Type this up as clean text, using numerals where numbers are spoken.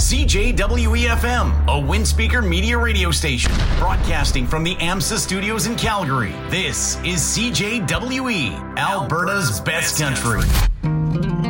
CJWE-FM, a Windspeaker media radio station, broadcasting from the AMSA studios in Calgary. This is CJWE, Alberta's best country.